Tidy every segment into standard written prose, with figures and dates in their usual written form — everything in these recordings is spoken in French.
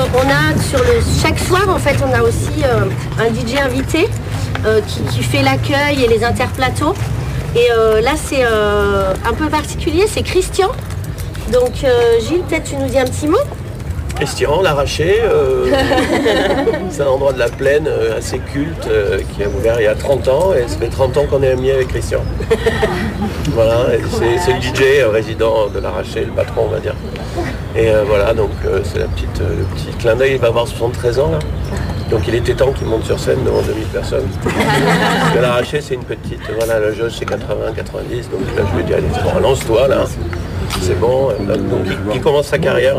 on a chaque soir en fait on a aussi un DJ invité qui fait l'accueil et les interplateaux. Et là c'est un peu particulier, c'est Christian. Donc Gilles, peut-être tu nous dis un petit mot? Christian, l'Arraché, c'est un endroit de la plaine assez culte qui a ouvert il y a 30 ans et ça fait 30 ans qu'on est amis avec Christian. Voilà, c'est le DJ résident de l'Arraché, le patron on va dire. Et voilà, donc c'est le petit clin d'œil, il va avoir 73 ans là. Donc il était temps qu'il monte sur scène devant 2000 personnes. Parce que l'Arraché c'est une petite, voilà, la jauge c'est 80-90, donc là je lui ai dit allez, bon, lance-toi là. C'est bon, donc il commence sa carrière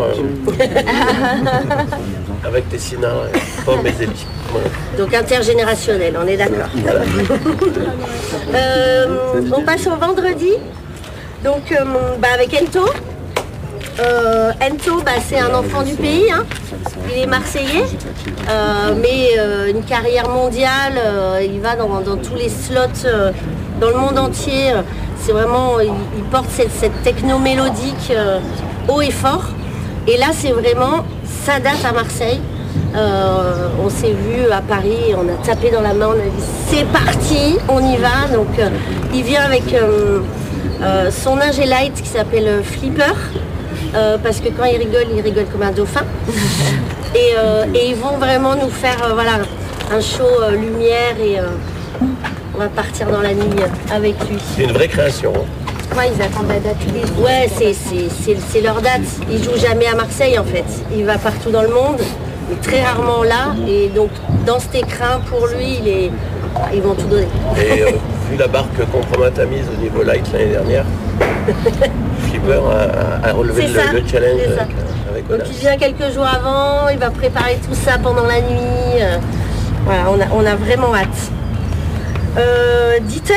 avec Tessina, Pomme et Zélie. Voilà. Donc intergénérationnel, on est d'accord. Voilà. On passe au vendredi, donc avec Ento. Ento, c'est un enfant du pays, hein. Il est marseillais, mais une carrière mondiale, il va dans tous les slots dans le monde entier. C'est vraiment, il porte cette techno mélodique haut et fort. Et là, c'est vraiment, ça date à Marseille. On s'est vu à Paris, on a tapé dans la main, on a dit c'est parti, on y va. Donc il vient avec son ingé light qui s'appelle Flipper. Parce que quand il rigole comme un dauphin. Et ils vont vraiment nous faire voilà, un show lumière et on va partir dans la nuit avec lui. C'est une vraie création. Ouais, ils attendent la date. Ouais, c'est leur date. Il joue jamais à Marseille en fait. Il va partout dans le monde, mais très rarement là. Et donc dans cet écrin, pour lui, ils vont tout donner. Et vu la barque compromise au niveau light l'année dernière, Flipper a relevé le challenge avec donc il vient quelques jours avant, il va préparer tout ça pendant la nuit. Voilà, on a vraiment hâte. Dieter,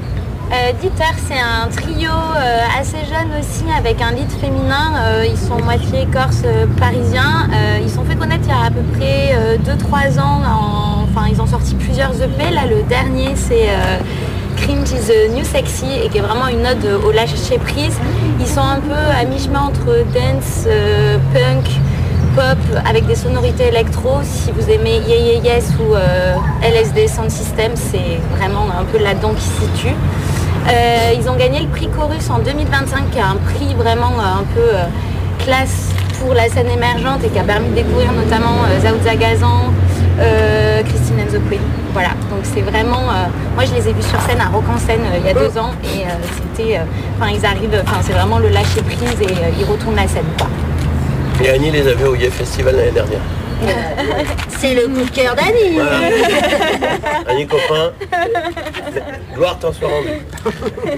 c'est un trio assez jeune aussi avec un lead féminin. Ils sont moitié corse parisien. Ils sont fait connaître il y a à peu près 2-3 ans. Ils ont sorti plusieurs EP. Là, le dernier, c'est Cringe is the New Sexy et qui est vraiment une ode au lâcher prise. Ils sont un peu à mi-chemin entre dance, punk, pop avec des sonorités électro. Si vous aimez Yeah Yeah Yes ou LSD Sound System, c'est vraiment un peu là-dedans qui se situe. Ils ont gagné le prix Chorus en 2025 qui est un prix vraiment un peu classe pour la scène émergente et qui a permis de découvrir notamment Zao Zagazan, Christine and the Queen. Voilà, donc c'est vraiment... moi je les ai vus sur scène à Rock en Seine il y a 2 ans et c'était... ils arrivent... c'est vraiment le lâcher prise et ils retournent la scène, quoi. Et Annie les avait au Yeah Festival l'année dernière. C'est le coup de cœur d'Annie. Voilà. Annie copain, gloire t'en soit rendu.